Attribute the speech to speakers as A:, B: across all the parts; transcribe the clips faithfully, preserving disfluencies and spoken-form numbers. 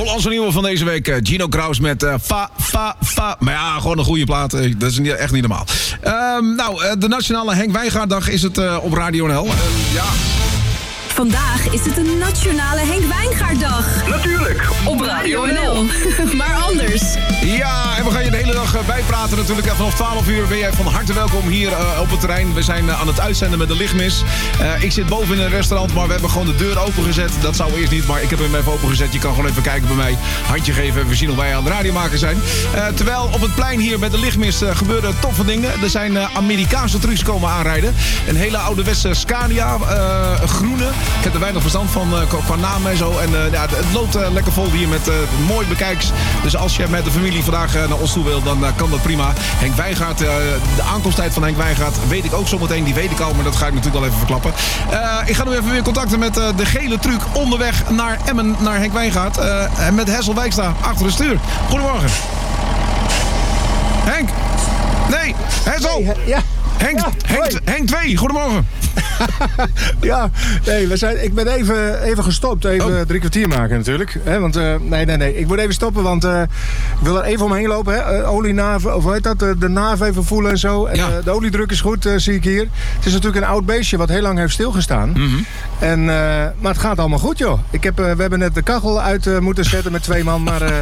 A: onze nieuwe van deze week. Uh, Gino Kraus met uh, Fa, Fa, Fa. Maar ja, gewoon een goede plaat. Uh, dat is niet, echt niet normaal. Uh, nou, uh, de Nationale Henk Wijngaarddag is het uh, op Radio N L. Uh, ja...
B: Vandaag is het de Nationale Henk Wijngaarddag.
C: Natuurlijk.
B: Op Radio N L. Maar anders.
A: Ja, en we gaan je de hele dag bijpraten natuurlijk. En vanaf twaalf uur ben jij van harte welkom hier uh, op het terrein. We zijn uh, aan het uitzenden met de lichtmis. Uh, ik zit boven in een restaurant, maar we hebben gewoon de deur opengezet. Dat zou eerst niet, maar ik heb hem even opengezet. Je kan gewoon even kijken bij mij. Handje geven. We zien of wij aan het radiomaken zijn. Uh, terwijl op het plein hier met de lichtmis uh, gebeuren toffe dingen. Er zijn uh, Amerikaanse trucks komen aanrijden. Een hele ouderwetse Scania. Uh, groene. Ik heb er weinig verstand van uh, qua naam en zo. En uh, ja, het loopt uh, lekker vol hier met uh, mooi bekijks. Dus als je met de familie vandaag uh, naar ons toe wil, dan uh, kan dat prima. Henk Wijngaard, uh, de aankomsttijd van Henk Wijngaard weet ik ook zometeen. Die weet ik al, maar dat ga ik natuurlijk al even verklappen. Uh, ik ga nu even weer contacten met uh, de gele truck onderweg naar Emmen, naar Henk Wijngaard. Uh, en met Hessel Wijkstra achter het stuur. Goedemorgen. Henk. Nee, Hessel.
D: Nee, ja.
A: Henk,
D: ja,
A: Henk, Henk twee, goedemorgen.
D: Ja, nee, we zijn, ik ben even, even gestopt. Even oh. drie kwartier maken natuurlijk. He, want, uh, nee, nee, nee. Ik moet even stoppen, want uh, ik wil er even omheen lopen. Hè. Uh, olienaven, of hoe heet dat? De, de naaf even voelen en zo. En, ja. uh, de oliedruk is goed, uh, zie ik hier. Het is natuurlijk een oud beestje wat heel lang heeft stilgestaan. Mm-hmm. En, uh, maar het gaat allemaal goed, joh. Ik heb, uh, we hebben net de kachel uit uh, moeten zetten met twee man. Maar uh,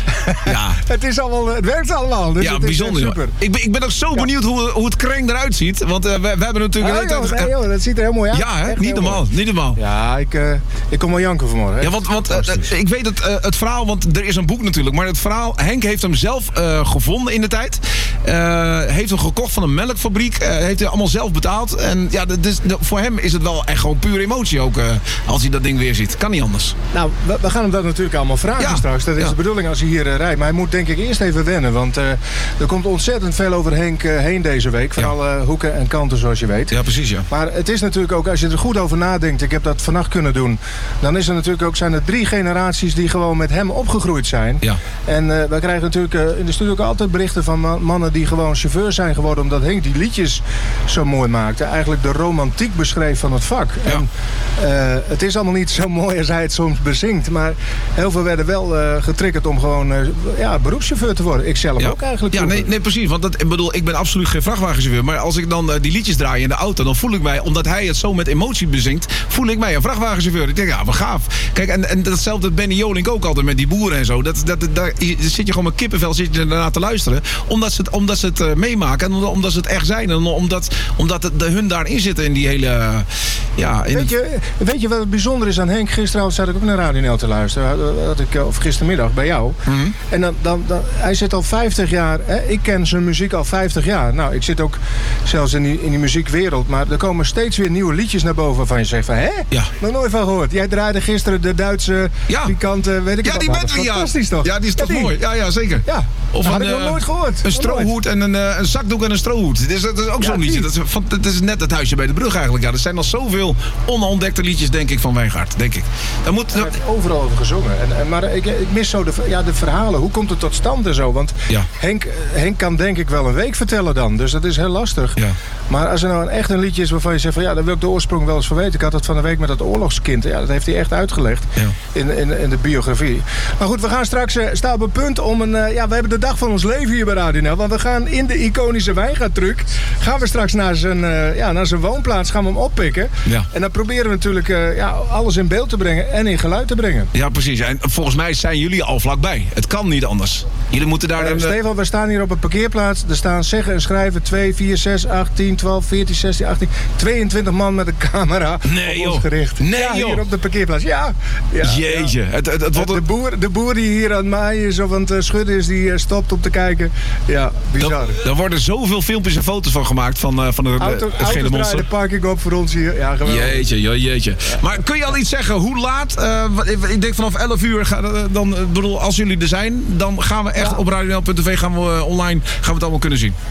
D: ja. het, is allemaal, het werkt allemaal. Dus
A: ja,
D: het
A: bijzonder.
D: Is, uh, super.
A: Ik ben, ik ben ook zo
D: ja.
A: benieuwd hoe, hoe het kreng eruit ziet. Want uh, we, we hebben natuurlijk...
D: Oh, joh, nee, joh, dat ziet er heel mooi uit.
A: Ja, hè? Niet normaal. Mooi. Niet normaal.
D: Ja, ik, uh, ik kom wel janken vanmorgen. Hè?
A: Ja, want, want uh, ik weet het, uh, het verhaal, want er is een boek natuurlijk. Maar het verhaal, Henk heeft hem zelf uh, gevonden in de tijd. Uh, heeft hem gekocht van een melkfabriek. Uh, heeft hij allemaal zelf betaald. En ja, dus, voor hem is het wel echt gewoon puur emotie ook. Uh, als hij dat ding weer ziet. Kan niet anders.
D: Nou, we, we gaan hem dat natuurlijk allemaal vragen ja. straks. Dat is ja. de bedoeling als hij hier uh, rijdt. Maar hij moet denk ik eerst even wennen. Want uh, er komt ontzettend veel over Henk uh, heen deze week. Van ja. alle hoeken en kanten zoals je weet.
A: Ja, precies ja.
D: Maar het is natuurlijk ook, als je er goed over nadenkt. Ik heb dat vannacht kunnen doen. Dan is er natuurlijk ook, zijn er drie generaties die gewoon met hem opgegroeid zijn. Ja. En uh, wij krijgen natuurlijk uh, in de studio ook altijd berichten van man, mannen die gewoon chauffeur zijn geworden. Omdat Henk die liedjes zo mooi maakte. Eigenlijk de romantiek beschreef van het vak. Ja. En, uh, het is allemaal niet zo mooi als hij het soms bezingt. Maar heel veel werden wel uh, getriggerd om gewoon uh, ja, beroepschauffeur te worden. Ik zelf ja. ook eigenlijk.
A: Ja, nee, nee, precies. Want dat, ik bedoel, ik ben absoluut geen vrachtwagenchauffeur. Maar als ik dan uh, die liedjes draai in de auto, dan voel ik mij, omdat hij het zo met emotie bezingt, voel ik mij een vrachtwagenchauffeur. Ik denk, ja, wat gaaf. Kijk, en, en datzelfde Benny Jolink ook altijd met die boeren en zo. Dat, dat, daar zit je gewoon met kippenvel zit je ernaar te luisteren. Omdat ze het, omdat ze het uh, meemaken. En omdat ze het echt zijn. En omdat, omdat het, de, hun daarin zitten in die hele... Uh, ja, in
D: weet, je, weet je wat het bijzonder is aan Henk? Gisteravond zat ik ook naar Radio N L te luisteren. Had ik, of gistermiddag bij jou. Mm-hmm. En dan, dan, dan, hij zit al vijftig jaar. Hè? Ik ken zijn muziek al vijftig jaar. Nou, ik zit ook zelfs in die, in die muziekwereld. Maar er komen steeds weer nieuwe liedjes naar boven waarvan je zegt van, hè? Ja. Nog nooit van gehoord. Jij draaide gisteren de Duitse ja. pikante, weet ik
A: ja,
D: het
A: die
D: wat.
A: Ja.
D: Fantastisch toch?
A: Ja, die is toch
D: ja,
A: mooi. Ja, ja, zeker.
D: Ja.
A: Of
D: dat
A: een,
D: had ik nog nooit gehoord.
A: Een strohoed en een, uh, een zakdoek en een strohoed. Dat is, dat is ook ja, zo'n liedje. Dat is, van, dat is net het huisje bij de brug eigenlijk. Ja, er zijn nog zoveel onontdekte liedjes, denk ik, van Wijngaard. Denk ik. Daar moet,
D: er wordt overal over gezongen. En, en, maar ik, ik mis zo de, ja, de verhalen. Hoe komt het tot stand en zo? Want ja. Henk, Henk kan denk ik wel een week vertellen dan. Dus dat is heel lastig. Ja. Maar als er nou een echt een liedje is waarvan je zegt van ja, daar wil ik de oorsprong wel eens van weten. Ik had het van de week met dat oorlogskind. Ja, dat heeft hij echt uitgelegd ja. in, in, in de biografie. Maar goed, we gaan straks uh, staan op een punt om een... Uh, ja, we hebben de dag van ons leven hier bij Radio N L. Want we gaan in de iconische Wijngaardtruck. Gaan we straks naar zijn, uh, ja, naar zijn woonplaats. Gaan we hem oppikken. Ja. En dan proberen we natuurlijk uh, ja, alles in beeld te brengen. En in geluid te brengen.
A: Ja, precies. En volgens mij zijn jullie al vlakbij. Het kan niet anders. Jullie moeten daar...
D: Uh, uh, Stefan, we staan hier op een parkeerplaats. Er staan zeggen en schrijven twee, vier, zes, acht, tien, twaalf, veertien, zestien, achttien... tweeëntwintig man met een camera
A: nee,
D: op ons
A: joh.
D: gericht.
A: Nee,
D: ja,
A: joh.
D: hier op de parkeerplaats. Ja. ja
A: Jeetje.
D: Ja.
A: Het, het, het wordt
D: de, boer, de boer die hier aan het maaien is of aan het schudden is, die stopt om te kijken. Ja, bizar.
A: Er worden zoveel filmpjes en foto's van gemaakt van, uh, van de,
D: Auto,
A: het gele monster.
D: de parking op voor ons hier. Ja, geweldig.
A: Jeetje, jo, jeetje. Ja. Maar kun je al iets zeggen? Hoe laat? Uh, ik denk vanaf elf uur. Ga, dan, bedoel, als jullie er zijn, dan gaan we echt ja. op radio n l punt t v gaan we uh, online gaan we het allemaal kunnen zien.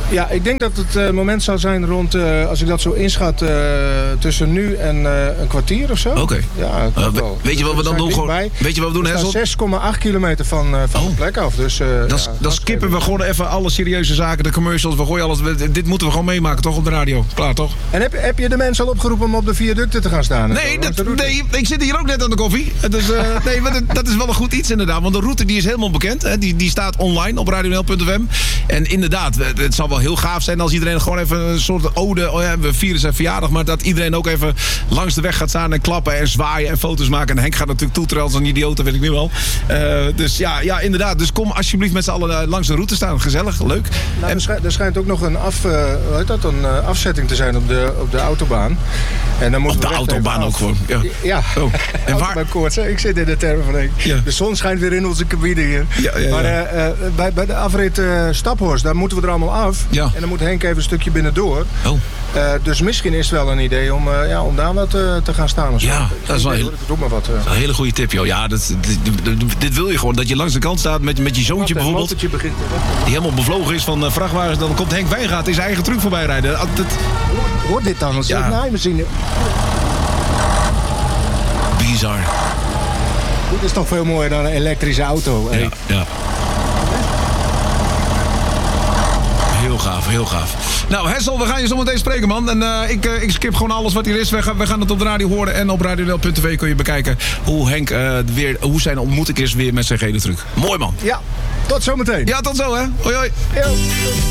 D: Ja, ik denk dat het uh, moment zal zijn rond, uh, als ik dat zo inschat, uh, tussen nu en uh, een kwartier of zo.
A: Oké. Okay.
D: Ja,
A: uh, we, weet je wat we dan doen? Gewoon, weet je wat we doen, Hessel?
D: zes komma acht kilometer van, uh, van oh. de plek af. Dus, uh,
A: dan ja, dan skippen even. we gewoon even alle serieuze zaken, de commercials. We gooien alles. We, dit moeten we gewoon meemaken, toch? Op de radio. Klaar, toch?
D: En heb, heb je de mensen al opgeroepen om op de viaducten te gaan staan?
A: Nee, dat, nee ik zit hier ook net aan de koffie. Dus, uh, nee, maar dat, dat is wel een goed iets inderdaad. Want de route die is helemaal bekend. Hè. Die, die staat online op radio n l punt f m. En inderdaad, het zal wel heel gaaf zijn als iedereen gewoon even een soort ode... Oh ja, we vieren zijn verjaardag, maar dat iedereen ook even langs de weg gaat staan en klappen en zwaaien en foto's maken. En Henk gaat natuurlijk toeteren als een idioot, dat weet ik nu wel. Uh, dus ja, ja, inderdaad. Dus kom alsjeblieft met z'n allen uh, langs de route staan. Gezellig, leuk.
D: Nou, en... er, schijnt, er schijnt ook nog een, af, uh, hoe heet dat, een uh, afzetting te zijn op de, op de autobaan. En dan
A: op de autobaan ook gewoon. Ja.
D: ja. Oh. En waar... koorts, ik zit in de termen van Henk. Ja. De zon schijnt weer in onze cabine hier. Ja, ja, ja. Maar uh, uh, bij, bij de afrit uh, Staphorst, daar moeten we er allemaal af. Ja. En dan moet Henk even een stukje binnendoor. Oh. Uh, dus misschien is het wel een idee om, uh, ja, om daar wat uh, te gaan staan. Of zo.
A: Ja, dat is wel heel,
D: doe maar wat, uh.
A: dat is een hele goede tip, joh. Ja, dat, dit, dit, dit wil je gewoon. Dat je langs de kant staat met, met je zoontje wat, bijvoorbeeld. Begint, die helemaal bevlogen is van uh, vrachtwagens. Dan komt Henk Wijngaard in zijn eigen truck voorbij rijden. Dat, dat...
D: Hoor, hoor dit dan? Als ja. naaimachine.
A: Bizar.
D: Dit is toch veel mooier dan een elektrische auto.
A: Ja, ja. Heel gaaf, heel gaaf. Nou, Hessel, we gaan je zo meteen spreken, man. En uh, ik, uh, ik skip gewoon alles wat hier is. We gaan, we gaan het op de radio horen. En op radio n l punt t v kun je bekijken hoe Henk uh, weer, hoe zijn ontmoeting is weer met zijn gele truck. Mooi, man.
D: Ja, tot zometeen.
A: Ja, tot zo, hè. Hoi, hoi. Yo.